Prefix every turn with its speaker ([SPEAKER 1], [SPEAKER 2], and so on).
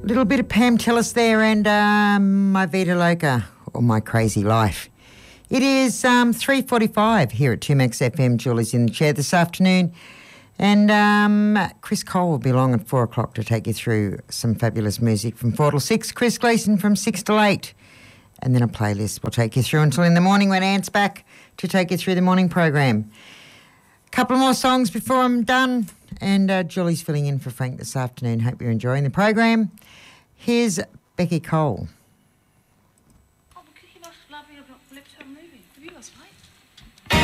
[SPEAKER 1] Little bit of Pam Tillis there and My Vida Loca, or My Crazy Life. It is 3:45 here at 2Max FM. Julie's in the chair this afternoon. And Chris Cole will be along at 4 o'clock to take you through some fabulous music from 4 till 6. Chris Gleason from 6 till 8. And then a playlist will take you through until in the morning when Ant's back to take you through the morning program. A couple more songs before I'm done. And Julie's filling in for Frank this afternoon. Hope you're enjoying the program. Here's Becky Cole.